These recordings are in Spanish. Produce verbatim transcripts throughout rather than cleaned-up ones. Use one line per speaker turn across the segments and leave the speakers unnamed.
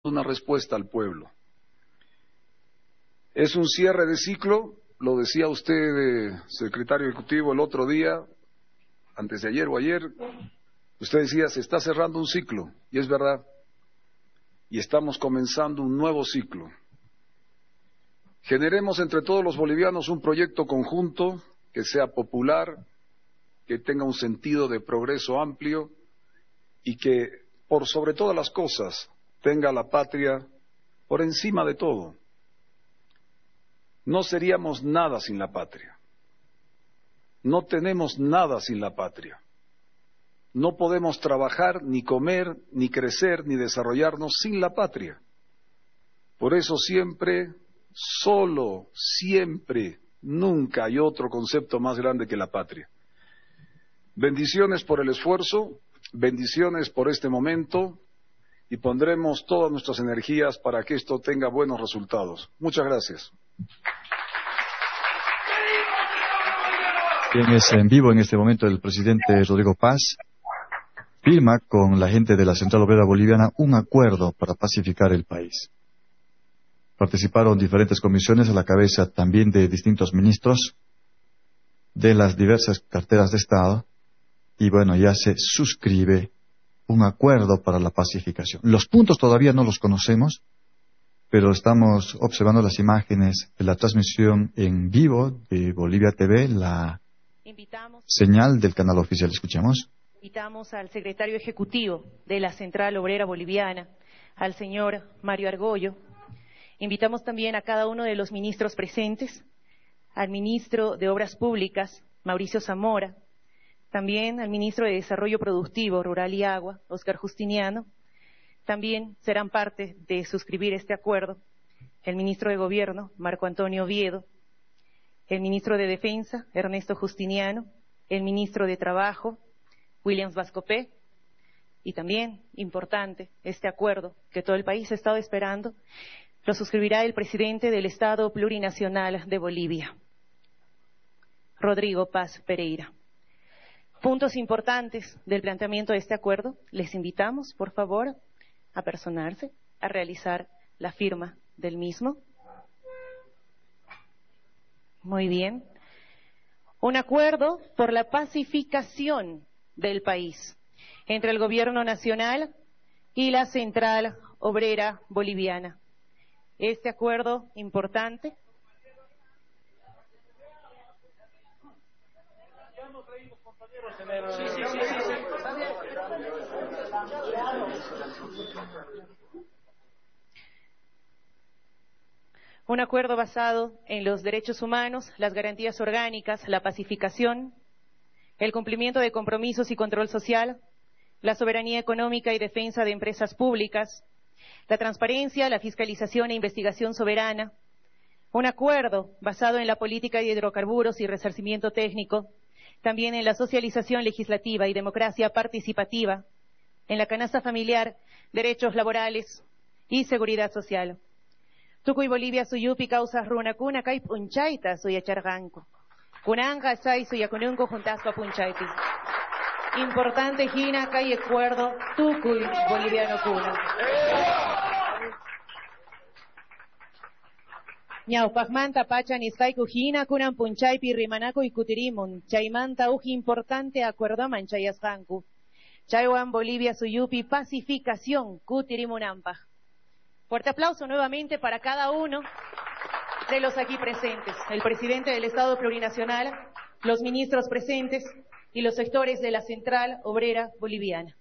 una respuesta al pueblo. Es un cierre de ciclo, lo decía usted, eh, secretario ejecutivo, el otro día, antes de ayer o ayer, usted decía, se está cerrando un ciclo, y es verdad, y estamos comenzando un nuevo ciclo. Generemos entre todos los bolivianos un proyecto conjunto que sea popular, que tenga un sentido de progreso amplio y que, por sobre todas las cosas, tenga la patria por encima de todo. No seríamos nada sin la patria. No tenemos nada sin la patria. No podemos trabajar, ni comer, ni crecer, ni desarrollarnos sin la patria. Por eso siempre, solo, siempre, nunca hay otro concepto más grande que la patria. Bendiciones por el esfuerzo, bendiciones por este momento y pondremos todas nuestras energías para que esto tenga buenos resultados. Muchas gracias.
Bien, es en vivo en este momento el presidente Rodrigo Paz firma con la gente de la Central Obrera Boliviana un acuerdo para pacificar el país. Participaron diferentes comisiones a la cabeza también de distintos ministros de las diversas carteras de Estado y bueno, ya se suscribe un acuerdo para la pacificación. Los puntos todavía no los conocemos, pero estamos observando las imágenes de la transmisión en vivo de Bolivia T V, la
Invitamos,
señal del canal oficial. Escuchemos.
Invitamos al secretario ejecutivo de la Central Obrera Boliviana, al señor Mario Argollo. Invitamos también a cada uno de los ministros presentes, al ministro de Obras Públicas, Mauricio Zamora, también al ministro de Desarrollo Productivo, Rural y Agua, Óscar Justiniano. También serán parte de suscribir este acuerdo el ministro de Gobierno, Marco Antonio Oviedo, el ministro de Defensa, Ernesto Justiniano, el ministro de Trabajo, Williams Vascopé, y también, importante, este acuerdo que todo el país ha estado esperando, lo suscribirá el presidente del Estado Plurinacional de Bolivia, Rodrigo Paz Pereira. Puntos importantes del planteamiento de este acuerdo, les invitamos, por favor, a personarse, a realizar la firma del mismo. Muy bien. Un acuerdo por la pacificación del país entre el Gobierno Nacional y la Central Obrera Boliviana. Este acuerdo importante. Sí, sí, sí, sí, sí. Un acuerdo basado en los derechos humanos, las garantías orgánicas, la pacificación, el cumplimiento de compromisos y control social, la soberanía económica y defensa de empresas públicas, la transparencia, la fiscalización e investigación soberana, un acuerdo basado en la política de hidrocarburos y resarcimiento técnico, también en la socialización legislativa y democracia participativa, en la canasta familiar, derechos laborales y seguridad social. Tukuy Bolivia suyupi causas runakuna kay punchayta suyacharqanku. Kunanga say suyakununku juntaspa punchaypi. Importante hina kay acuerdo tukuy boliviano kuna. Ñawpaqmanta pacha nisqayku hina kunan punchaypi rimanakuy kutirimun. Chaymanta uji importante acuerdoman chayasqanku. Chaywan Bolivia suyupi pacificación kutirimunanpaq. Fuerte aplauso nuevamente para cada uno de los aquí presentes, el presidente del Estado Plurinacional, los ministros presentes y los sectores de la Central Obrera Boliviana.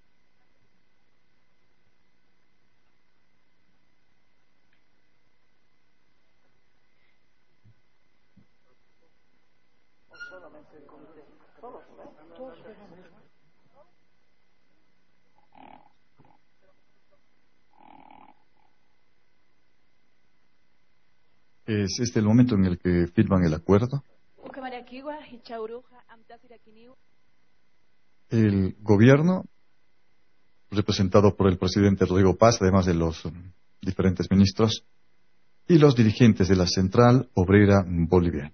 Es este el momento en el que firman el acuerdo. El gobierno, representado por el presidente Rodrigo Paz, además de los um, diferentes ministros, y los dirigentes de la Central Obrera Boliviana.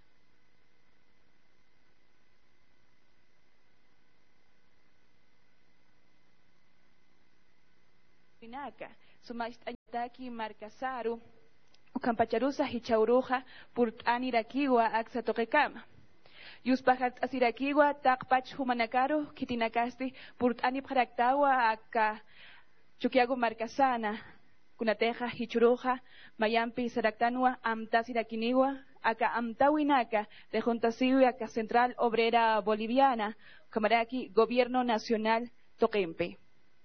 Sumastaki Marcasaru, Campacharusa Hichauruja, Purt Anirakiwa, Axatoquecama. Yuspajat Asirakiwa, Takpach Humanakaru, Kitinakasti, Purt Anipharaktawa, Aka Chuquiago Marcasana, Kunateja Hichuruja, Mayampi Saraktanua, Amtasirakiniwa, Aka Amtawinaka, de Juntasiwa, Aka Central Obrera Boliviana, Camaraki, Gobierno Nacional Toquempe.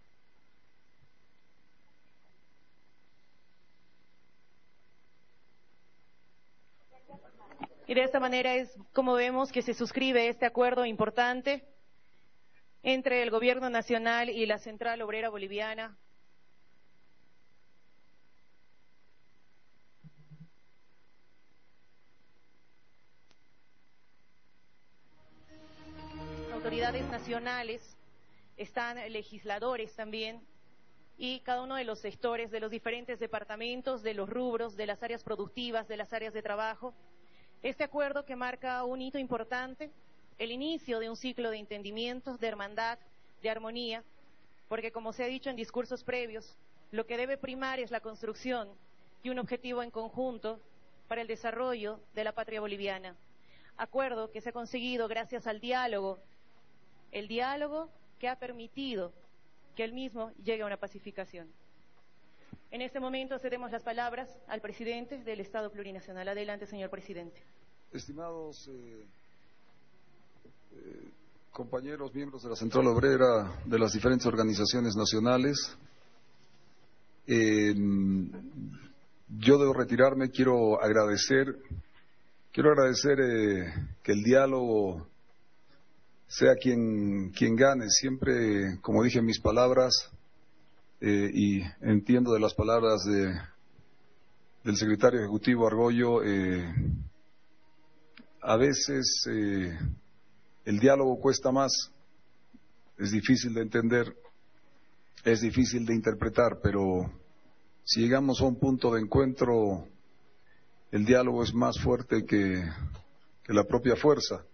Y de esta manera es como vemos que se suscribe este acuerdo importante entre el Gobierno Nacional y la Central Obrera Boliviana. Autoridades nacionales, están legisladores también, y cada uno de los sectores de los diferentes departamentos, de los rubros, de las áreas productivas, de las áreas de trabajo. Este acuerdo que marca un hito importante, el inicio de un ciclo de entendimientos, de hermandad, de armonía, porque como se ha dicho en discursos previos, lo que debe primar es la construcción de un objetivo en conjunto para el desarrollo de la patria boliviana. Acuerdo que se ha conseguido gracias al diálogo, el diálogo que ha permitido que el mismo llegue a una pacificación. En este momento cedemos las palabras al presidente del Estado Plurinacional. Adelante, señor presidente.
Estimados eh, eh, compañeros, miembros de la Central Obrera, de las diferentes organizaciones nacionales, eh, yo debo retirarme. Quiero agradecer, quiero agradecer eh, que el diálogo sea quien, quien gane. Siempre, como dije en mis palabras, Eh, y entiendo de las palabras de, del secretario ejecutivo Argollo, eh, a veces eh, el diálogo cuesta más, es difícil de entender, es difícil de interpretar, pero si llegamos a un punto de encuentro, el diálogo es más fuerte que, que la propia fuerza.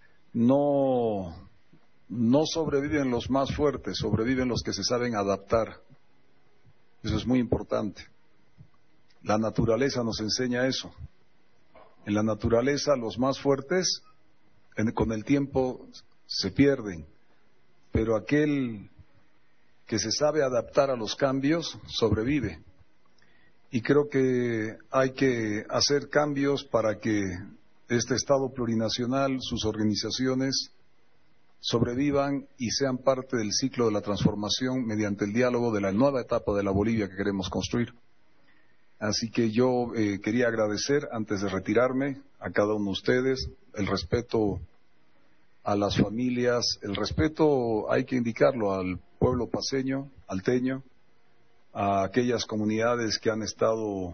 No, no sobreviven los más fuertes, sobreviven los que se saben adaptar. Eso es muy importante. La naturaleza nos enseña eso. En la naturaleza los más fuertes en, con el tiempo se pierden, pero aquel que se sabe adaptar a los cambios sobrevive. Y creo que hay que hacer cambios para que este Estado plurinacional, sus organizaciones, sobrevivan y sean parte del ciclo de la transformación mediante el diálogo de la nueva etapa de la Bolivia que queremos construir. Así que yo eh, quería agradecer, antes de retirarme, a cada uno de ustedes el respeto a las familias, el respeto, hay que indicarlo, al pueblo paceño, alteño, a aquellas comunidades que han estado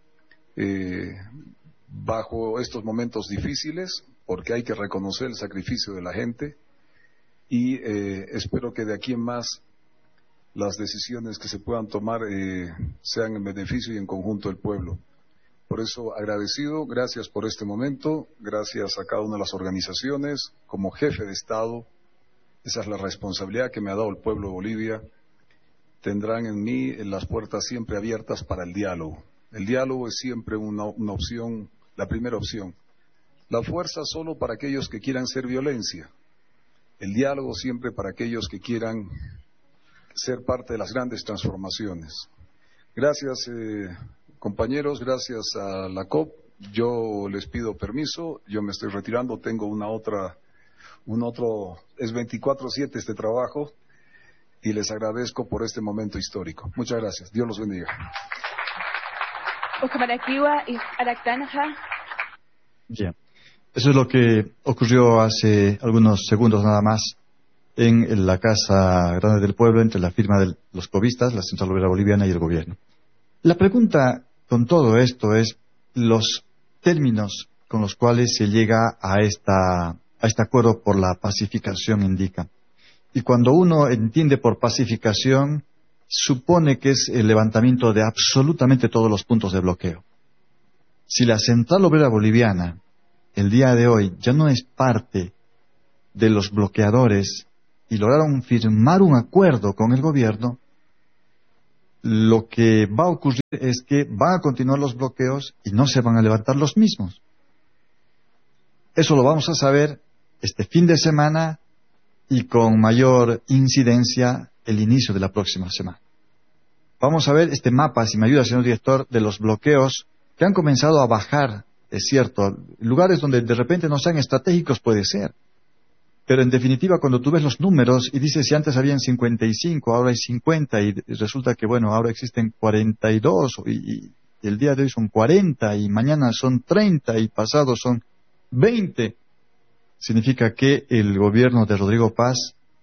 eh, bajo estos momentos difíciles, porque hay que reconocer el sacrificio de la gente. Y eh, espero que de aquí en más las decisiones que se puedan tomar eh, sean en beneficio y en conjunto del pueblo. Por eso agradecido, gracias por este momento, gracias a cada una de las organizaciones. Como jefe de Estado, esa es la responsabilidad que me ha dado el pueblo de Bolivia. Tendrán en mí las puertas siempre abiertas para el diálogo. El diálogo es siempre una, una opción, la primera opción. La fuerza solo para aquellos que quieran ser violencia. El diálogo siempre para aquellos que quieran ser parte de las grandes transformaciones. Gracias, eh, compañeros, gracias a la C O P. Yo les pido permiso, yo me estoy retirando, tengo una otra, un otro, es veinticuatro siete este trabajo, y les agradezco por este momento histórico. Muchas gracias. Dios los bendiga.
Bien. Eso es lo que ocurrió hace algunos segundos nada más en la Casa Grande del Pueblo entre la firma de los cobistas, la Central Obrera Boliviana y el gobierno. La pregunta con todo esto es los términos con los cuales se llega a, esta, a este acuerdo por la pacificación indica. Y cuando uno entiende por pacificación, supone que es el levantamiento de absolutamente todos los puntos de bloqueo. Si la Central Obrera Boliviana el día de hoy ya no es parte de los bloqueadores y lograron firmar un acuerdo con el gobierno, lo que va a ocurrir es que van a continuar los bloqueos y no se van a levantar los mismos. Eso lo vamos a saber este fin de semana y con mayor incidencia el inicio de la próxima semana. Vamos a ver este mapa, si me ayuda, señor director, de los bloqueos que han comenzado a bajar, es cierto. Lugares donde de repente no sean estratégicos puede ser. Pero en definitiva, cuando tú ves los números y dices si antes habían cincuenta y cinco, ahora hay cincuenta, y resulta que, bueno, ahora existen cuarenta y dos, y, y el día de hoy son cuarenta, y mañana son treinta, y pasado son veinte, significa que el gobierno de Rodrigo Paz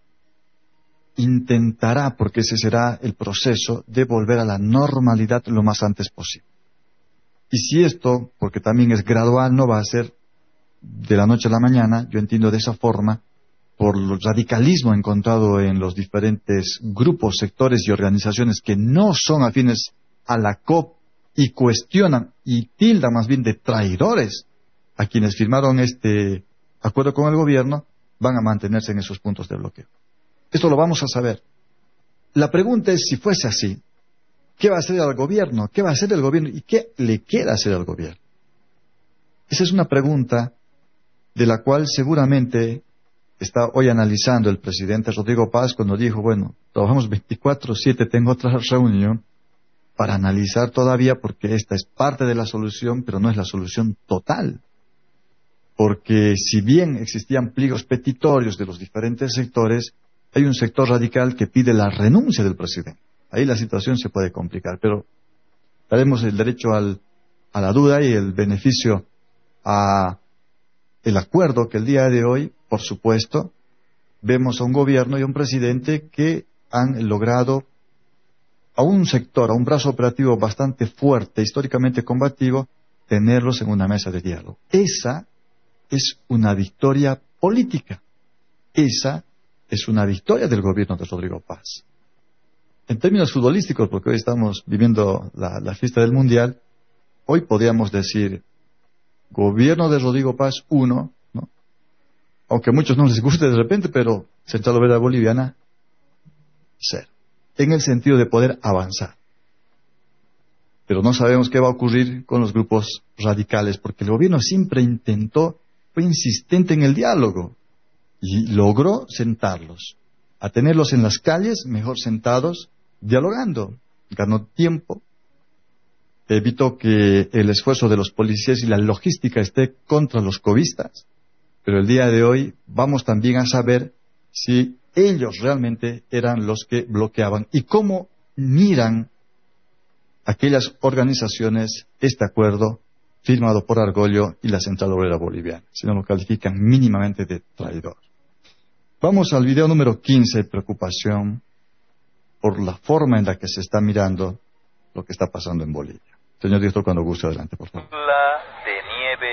intentará, porque ese será el proceso, de volver a la normalidad lo más antes posible. Y si esto, porque también es gradual, no va a ser de la noche a la mañana, yo entiendo de esa forma, por el radicalismo encontrado en los diferentes grupos, sectores y organizaciones que no son afines a la C O P y cuestionan y tildan más bien de traidores a quienes firmaron este acuerdo con el gobierno, van a mantenerse en esos puntos de bloqueo. Esto lo vamos a saber. La pregunta es, si fuese así, ¿qué va a hacer el gobierno? ¿Qué va a hacer el gobierno? ¿Y qué le quiere hacer al gobierno? Esa es una pregunta de la cual seguramente está hoy analizando el presidente Rodrigo Paz cuando dijo, bueno, trabajamos veinticuatro siete, tengo otra reunión para analizar todavía, porque esta es parte de la solución, pero no es la solución total. Porque si bien existían pliegos petitorios de los diferentes sectores, hay un sector radical que pide la renuncia del presidente. Ahí la situación se puede complicar, pero daremos el derecho al, a la duda y el beneficio a el acuerdo que el día de hoy, por supuesto, vemos a un gobierno y a un presidente que han logrado a un sector, a un brazo operativo bastante fuerte, históricamente combativo, tenerlos en una mesa de diálogo. Esa es una victoria política. Esa es una victoria del gobierno de Rodrigo Paz. En términos futbolísticos, porque hoy estamos viviendo la, la fiesta del Mundial, hoy podríamos decir, gobierno de Rodrigo Paz uno, ¿no? Aunque a muchos no les guste de repente, pero Central Obrera Boliviana cero, en el sentido de poder avanzar. Pero no sabemos qué va a ocurrir con los grupos radicales, porque el gobierno siempre intentó, fue insistente en el diálogo y logró sentarlos, a tenerlos en las calles, mejor sentados, dialogando. Ganó tiempo, evitó que el esfuerzo de los policías y la logística esté contra los covistas, pero el día de hoy vamos también a saber si ellos realmente eran los que bloqueaban y cómo miran aquellas organizaciones este acuerdo firmado por Argollo y la Central Obrera Boliviana, si no lo califican mínimamente de traidor. Vamos al video número quince, preocupación por la forma en la que se está mirando lo que está pasando en Bolivia. Señor director, cuando guste, adelante, por favor.
Bola de nieve.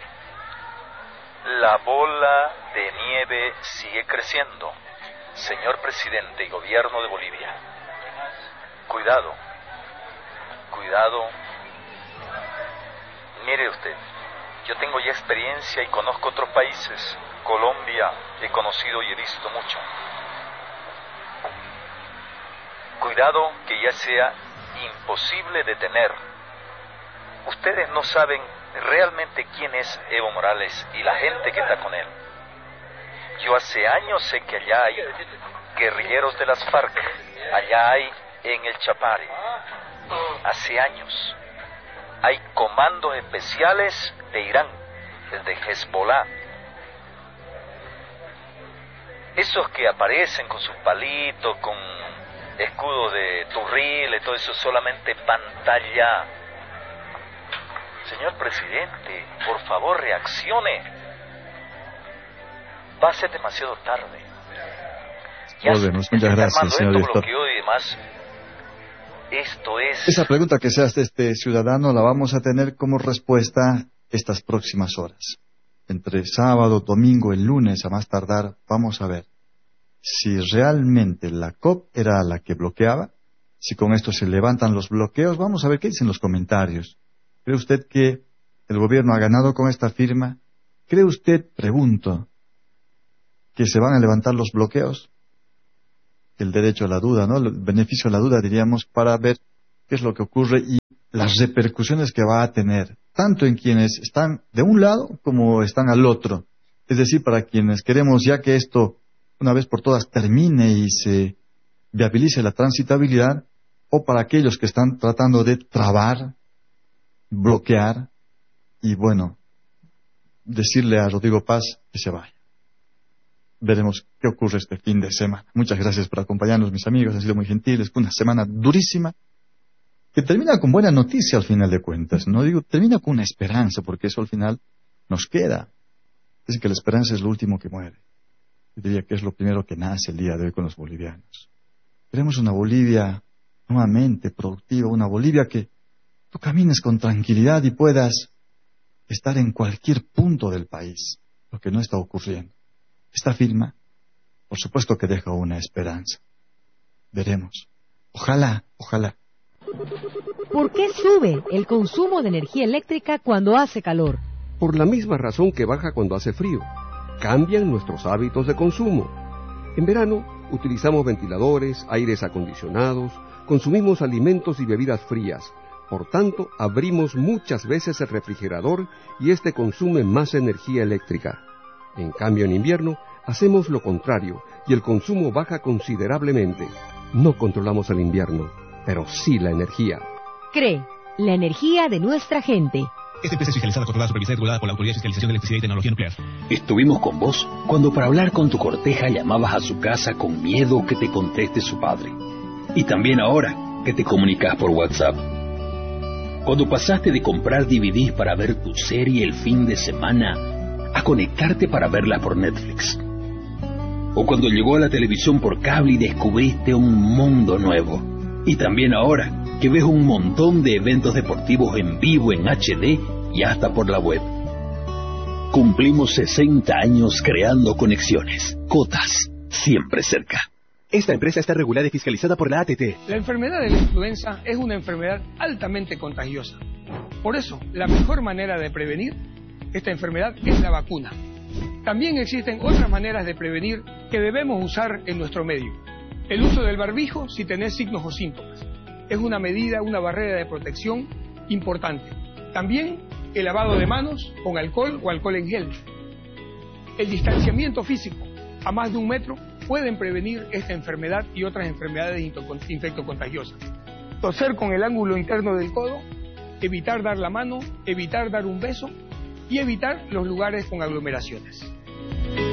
La bola de nieve sigue creciendo. Señor presidente y gobierno de Bolivia, cuidado, cuidado. Mire usted, yo tengo ya experiencia y conozco otros países. Colombia he conocido y he visto mucho. Cuidado que ya sea imposible detener. Ustedes no saben realmente quién es Evo Morales y la gente que está con él. Yo hace años sé que allá hay guerrilleros de las FARC, allá hay en el Chapare. Hace años hay comandos especiales de Irán, el de Hezbollah. Esos que aparecen con sus palitos, con escudo de turril y todo eso, solamente pantalla. Señor presidente, por favor reaccione. Va a ser demasiado tarde. Ya
Volvemos. Muchas gracias, señor director.
Y demás. Esto es...
Esa pregunta que se hace este ciudadano la vamos a tener como respuesta estas próximas horas. Entre sábado, domingo, el lunes, a más tardar, vamos a ver si realmente la C O P era la que bloqueaba, si con esto se levantan los bloqueos. Vamos a ver qué dicen los comentarios. ¿Cree usted que el gobierno ha ganado con esta firma? ¿Cree usted, pregunto, que se van a levantar los bloqueos? el derecho a la duda, ¿no? El beneficio a la duda, diríamos, para ver qué es lo que ocurre y las repercusiones que va a tener, tanto en quienes están de un lado como están al otro. Es decir, para quienes queremos ya que esto, una vez por todas, termine y se viabilice la transitabilidad, o para aquellos que están tratando de trabar, bloquear y, bueno, decirle a Rodrigo Paz que se vaya. Veremos qué ocurre este fin de semana. Muchas gracias por acompañarnos, mis amigos. Han sido muy gentiles. Una semana durísima que termina con buena noticia al final de cuentas. No digo, termina con una esperanza, porque eso al final nos queda. Dicen que la esperanza es lo último que muere. Yo diría que es lo primero que nace el día de hoy con los bolivianos. Queremos una Bolivia nuevamente productiva, una Bolivia que tú camines con tranquilidad y puedas estar en cualquier punto del país, lo que no está ocurriendo. Esta firma, por supuesto que deja una esperanza. Veremos. Ojalá, ojalá.
¿Por qué sube el consumo de energía eléctrica cuando hace calor?
Por la misma razón que baja cuando hace frío. Cambian nuestros hábitos de consumo. En verano utilizamos ventiladores, aires acondicionados, consumimos alimentos y bebidas frías. Por tanto, abrimos muchas veces el refrigerador y este consume más energía eléctrica. En cambio, en invierno, hacemos lo contrario y el consumo baja considerablemente. No controlamos el invierno, pero sí la energía.
C R E, la energía de nuestra gente.
Esta empresa es fiscalizada, controlada, supervisada y regulada por la Autoridad de Fiscalización de Electricidad y Tecnología Nuclear.
Estuvimos con vos cuando para hablar con tu corteja llamabas a su casa con miedo que te conteste su padre. Y también ahora que te comunicas por WhatsApp. Cuando pasaste de comprar D V Ds para ver tu serie el fin de semana a conectarte para verla por Netflix. O cuando llegó a la televisión por cable y descubriste un mundo nuevo. Y también ahora que ves un montón de eventos deportivos en vivo, en H D y hasta por la web. Cumplimos sesenta años creando conexiones. Cotas, siempre cerca.
Esta empresa está regulada y fiscalizada por la A T T.
La enfermedad de la influenza es una enfermedad altamente contagiosa. Por eso, la mejor manera de prevenir esta enfermedad es la vacuna. También existen otras maneras de prevenir que debemos usar en nuestro medio. El uso del barbijo si tenés signos o síntomas. Es una medida, una barrera de protección importante. También el lavado de manos con alcohol o alcohol en gel. El distanciamiento físico a más de un metro pueden prevenir esta enfermedad y otras enfermedades infectocontagiosas. Toser con el ángulo interno del codo, evitar dar la mano, evitar dar un beso y evitar los lugares con aglomeraciones.